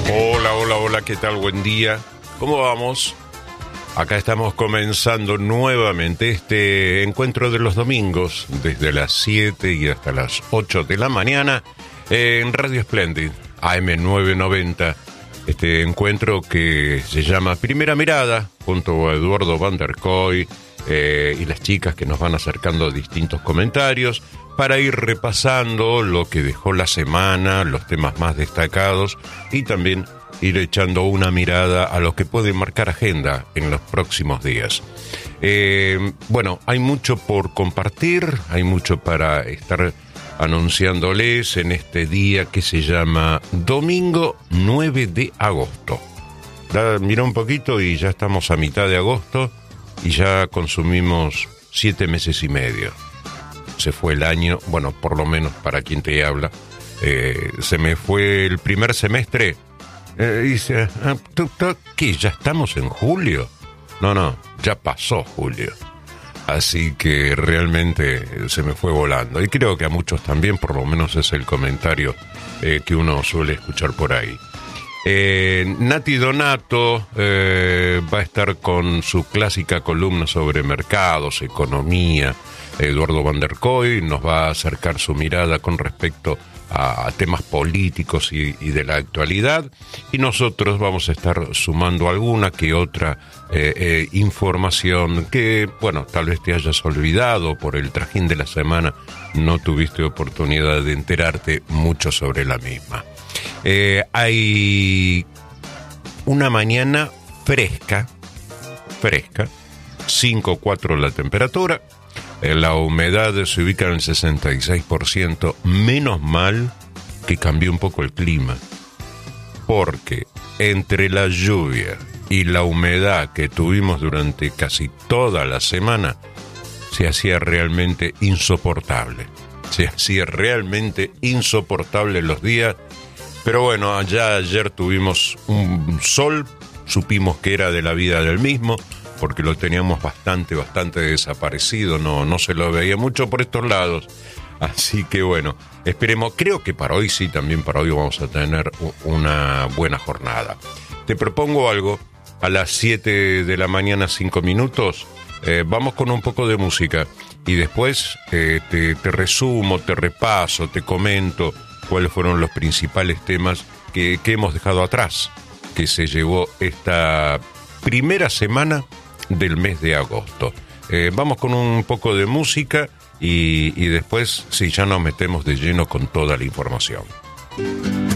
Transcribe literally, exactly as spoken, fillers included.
Hola, hola, hola, ¿qué tal? Buen día. ¿Cómo vamos? Acá estamos comenzando nuevamente este encuentro de los domingos, desde las siete y hasta las ocho de la mañana, en Radio Splendid, A M novecientos noventa. Este encuentro que se llama Primera Mirada, junto a Eduardo Van der Kooi eh, y las chicas que nos van acercando distintos comentarios, para ir repasando lo que dejó la semana, los temas más destacados y también ir echando una mirada a lo que puede marcar agenda en los próximos días. Eh, bueno, hay mucho por compartir, hay mucho para estar anunciándoles en este día que se llama Domingo nueve de agosto. Da, mira un poquito y ya estamos a mitad de agosto y ya consumimos siete meses y medio. Se fue el año, bueno, por lo menos para quien te habla, eh, se me fue el primer semestre. Eh, dice, ah, ¿qué? ¿Ya estamos en julio? No, no, ya pasó julio. Así que realmente se me fue volando. Y creo que a muchos también, por lo menos es el comentario eh, que uno suele escuchar por ahí. Eh, Nati Donato eh, va a estar con su clásica columna sobre mercados, economía. Eduardo Van der Kooi nos va a acercar su mirada con respecto a temas políticos y, y de la actualidad, y nosotros vamos a estar sumando alguna que otra eh, eh, información que, bueno, tal vez te hayas olvidado por el trajín de la semana, no tuviste oportunidad de enterarte mucho sobre la misma. Eh, hay una mañana fresca, fresca, cinco cuatro la temperatura. La humedad se ubica en el sesenta y seis por ciento. Menos mal que cambió un poco el clima, porque entre la lluvia y la humedad que tuvimos durante casi toda la semana, se hacía realmente insoportable. Se hacía realmente insoportable los días. Pero bueno, allá ayer tuvimos un sol, supimos que era de la vida del mismo, porque lo teníamos bastante, bastante desaparecido, no, no se lo veía mucho por estos lados. Así que bueno, esperemos, creo que para hoy sí, también para hoy vamos a tener una buena jornada. Te propongo algo, a las siete de la mañana, cinco minutos, eh, vamos con un poco de música y después eh, te, te resumo, te repaso, te comento cuáles fueron los principales temas que, que hemos dejado atrás, que se llevó esta primera semana del mes de agosto. Eh, vamos con un poco de música y, y después, sí, ya nos metemos de lleno con toda la información.